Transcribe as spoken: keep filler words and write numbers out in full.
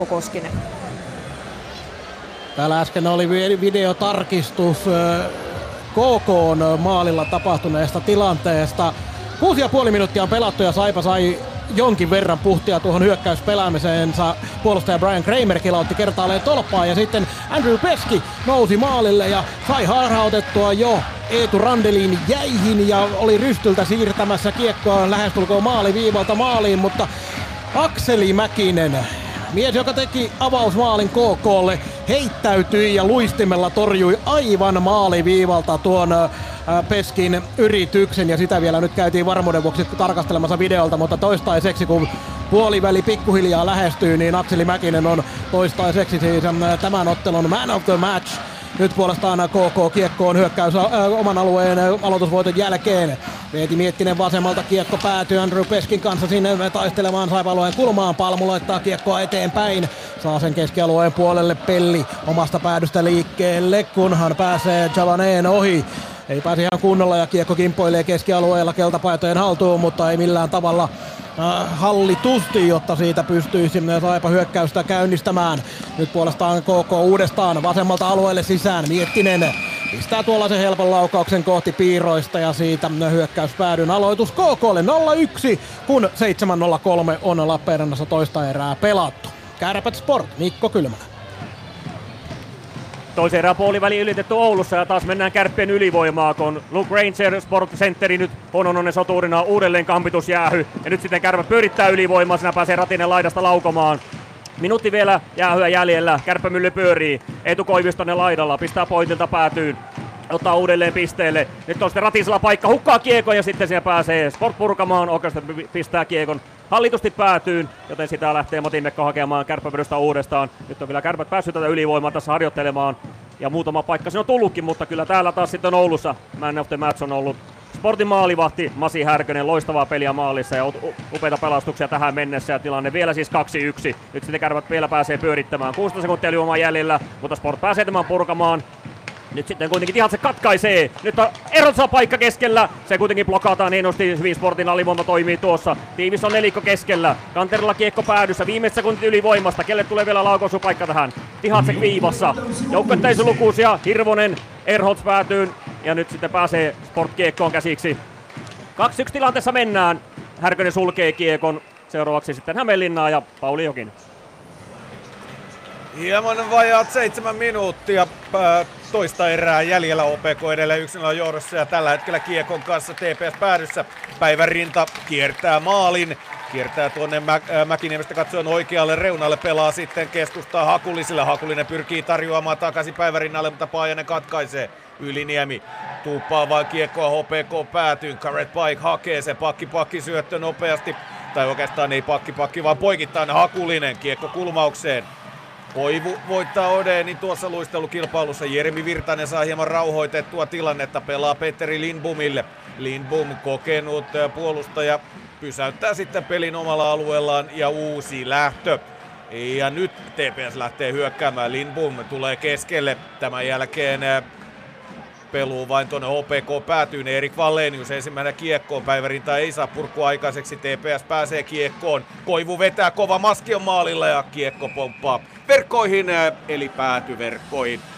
Koskinen. Täällä äsken oli videotarkistus K K:n maalilla tapahtuneesta tilanteesta. Kuusi ja puoli minuuttia on pelattu ja Saipa sai jonkin verran puhtia tuohon hyökkäyspelaamiseensa. Puolustaja Brian Kramer kilautti kertaalleen tolppaan ja sitten Andrew Peski nousi maalille ja sai harhautettua jo Eetu Randelin jäihin ja oli rystyltä siirtämässä kiekkoa lähestulkoon maaliviivalta maaliin, mutta Akseli Mäkinen, mies, joka teki avausmaalin K K:lle, heittäytyi ja luistimella torjui aivan maaliviivalta tuon ää, Peskin yrityksen, ja sitä vielä nyt käytiin varmuuden vuoksi tarkastelemassa videolta, mutta toistaiseksi kun puoliväli pikkuhiljaa lähestyy, niin Akseli Mäkinen on toistaiseksi siis tämän ottelun man of the match. Nyt puolestaan K K kiekkoon hyökkäys äh, oman alueen äh, aloitusvoiton jälkeen. Veeti Miettinen vasemmalta, kiekko päätyy Andrew Peskin kanssa sinne taistelemaan Saipa-alueen kulmaan. Palmu laittaa kiekkoa eteenpäin. Saa sen keskialueen puolelle Pelli omasta päädystä liikkeelle, kunhan pääsee Javaneen ohi. Ei pääse ihan kunnolla ja kiekko kimpoilee keskialueella keltapaitojen haltuun, mutta ei millään tavalla äh, hallitusti, jotta siitä pystyisi Saipa hyökkäystä käynnistämään. Nyt puolestaan K K uudestaan vasemmalta alueelle sisään. Miettinen pistää tuollaisen helpon laukauksen kohti piiroista ja siitä hyökkäyspäädyn aloitus K K:lle nolla yksi, kun seitsemän nolla kolme on Lappeenrannassa toista erää pelattu. Kärpät Sport, Mikko Kylmälä. Toisen erän puoliväli ylitetty Oulussa ja taas mennään Kärppien ylivoimaa, kun Luke Ranger Sport Centeri nyt Honononen soturina uudelleen kampitusjäähy. Ja nyt sitten Kärpät pyörittää ylivoimaa, siinä pääsee Ratinen laidasta laukomaan. Minuutti vielä jäähyä jäljellä, Kärppämylly pyörii, Eetu Koivistonen laidalla, pistää pointilta päätyyn. Ottaa uudelleen pisteelle. Nyt on sitten Ratisella paikka, hukkaa kiekon ja sitten siellä pääsee Sport purkamaan. Oikeastaan pistää kiekon hallitusti päätyyn, joten sitä lähtee Matinekko hakemaan Kärppämyllystä uudestaan. Nyt on kyllä Kärpät päässyt tätä ylivoimaa tässä harjoittelemaan. Ja muutama paikka siinä on tullutkin, mutta kyllä täällä taas sitten Oulussa man of the match on ollut Sportin maalivahti Masi Härkönen, loistavaa peliä maalissa ja upeita pelastuksia tähän mennessä ja tilanne vielä siis kaksi yksi. Nyt sitten Kärpät vielä pääsee pyörittämään. kuusitoista sekuntia ylivoimaa jäljellä, mutta Sport pääsee tämän purkamaan. Nyt sitten kuitenkin Tihatse katkaisee. Nyt on Erotsa paikka keskellä. Se kuitenkin blokataan hienosti. Hyvin Sportin alivoima toimii tuossa. Tiivis on nelikko keskellä. Kanterilla kiekko päädyssä. Viimeiset sekuntit ylivoimasta. Kelle tulee vielä laukaisupaikka tähän? Tihatse viivassa. Joukkuetäislukuisia. Hirvonen Erhots päätyyn. Ja nyt sitten pääsee Sport kiekkoon käsiksi. kaksi yksi tilanteessa mennään. Härkönen sulkee kiekon. Seuraavaksi sitten Hämeenlinnaa ja Pauli Jokinen. Hieman vajaat seitsemän minuuttia toista erää jäljellä, O P K edelleen yksi nolla johdossa ja tällä hetkellä kiekon kanssa T P S päädyssä. Päivärinta kiertää maalin, kiertää tuonne Mä, äh, Mäkiniemestä katsoen oikealle reunalle, pelaa sitten keskustaa Hakulisille. Hakulinen pyrkii tarjoamaan takaisin Päivärinnalle, mutta Paajanen katkaisee. Yliniemi tuuppaa vain kiekkoa H P K päätyyn. Garrett Pike hakee sen, pakki pakki syöttö nopeasti. Tai oikeastaan ei pakki pakki, vaan poikittainen Hakulinen kiekko kulmaukseen. Koivu voittaa Odenin tuossa luistelukilpailussa. Jeremi Virtanen saa hieman rauhoitettua tilannetta. Pelaa Petteri Lindbomille. Lindbom, kokenut puolustaja, pysäyttää sitten pelin omalla alueellaan ja uusi lähtö. Ja nyt T P S lähtee hyökkäämään. Lindbom tulee keskelle. Tämän jälkeen peluu vain tuonne H P K päätyyn. Erik Wallenius ensimmäinen kiekkoon. Päivärinta ei saa purkua aikaiseksi. T P S pääsee kiekkoon. Koivu vetää, kova maski on maalilla ja kiekko pomppaa verkkoihin, eli päätyverkkoihin.